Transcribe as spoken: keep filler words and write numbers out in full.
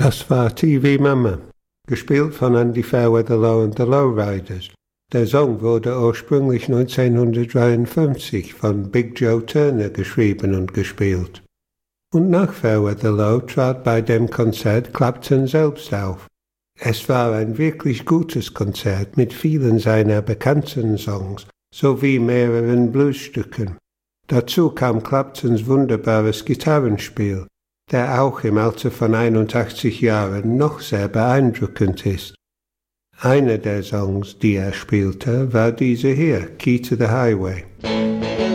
Das war T V Mama, gespielt von Andy Fairweather und the Lowriders. Der Song wurde ursprünglich neunzehnhundertdreiundfünfzig von Big Joe Turner geschrieben und gespielt. Und nach Fairweather trat bei dem Konzert Clapton selbst auf. Es war ein wirklich gutes Konzert mit vielen seiner bekannten Songs sowie mehreren Bluesstücken. Dazu kam Claptons wunderbares Gitarrenspiel, der auch im Alter von einundachtzig Jahren noch sehr beeindruckend ist. Einer der Songs, die er spielte, war dieser hier, Key to the Highway.